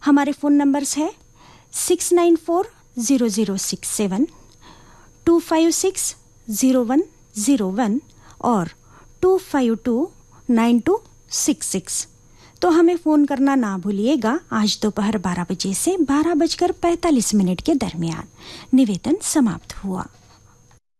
हमारे phone numbers है 69400672560101 और 2529266। तो हमें फ़ोन करना ना भूलिएगा आज दोपहर 12 बजे से 12:45 के दरमियान। निवेदन समाप्त हुआ।